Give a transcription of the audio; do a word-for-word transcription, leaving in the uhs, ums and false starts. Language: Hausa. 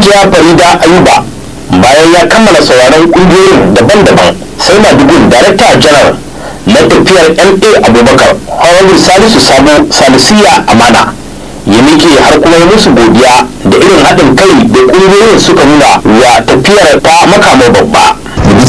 hajiya farida ayuba bayan ya kammala sauraron kungiyoyin daban-daban sai madugun darakta janar na tafiyar ma abubakar honorable salisu sabo salisiya amana ya miƙe har kuma ya musu godiya da irin haɗin kai da kungiyoyin suka nuna wa tafiyar ta makamo babba.